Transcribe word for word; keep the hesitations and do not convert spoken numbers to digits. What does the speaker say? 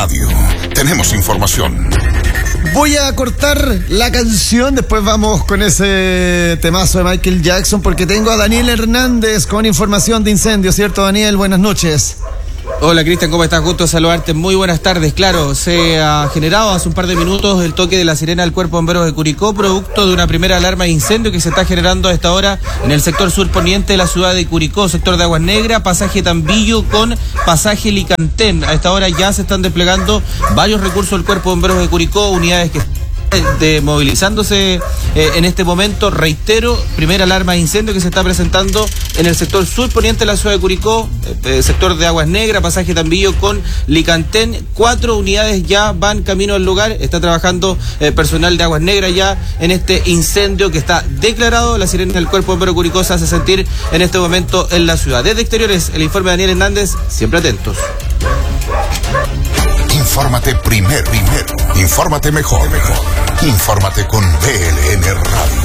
Radio. Tenemos información. Voy a cortar la canción, después vamos con ese temazo de Michael Jackson, porque tengo a Daniel Hernández con información de incendio, ¿cierto, Daniel? Buenas noches. Hola Cristian, ¿cómo estás? Gusto saludarte. Muy buenas tardes. Claro, se ha generado hace un par de minutos el toque de la sirena del Cuerpo de Bomberos de Curicó, producto de una primera alarma de incendio que se está generando a esta hora en el sector surponiente de la ciudad de Curicó, sector de Aguas Negras, pasaje Tambillo con pasaje Licantén. A esta hora ya se están desplegando varios recursos del Cuerpo de Bomberos de Curicó, unidades que de movilizándose eh, en este momento. Reitero, primera alarma de incendio que se está presentando en el sector surponiente de la ciudad de Curicó, eh, sector de Aguas Negras, pasaje Tambillo con Licantén. Cuatro unidades ya van camino al lugar. Está trabajando eh, personal de Aguas Negras ya en este incendio que está declarado. La sirena del Cuerpo de Bomberos de Curicó se hace sentir en este momento en la ciudad. Desde exteriores, el informe de Daniel Hernández, siempre atentos. Infórmate primero, primero. Infórmate mejor, mejor. Infórmate con B L N Radio.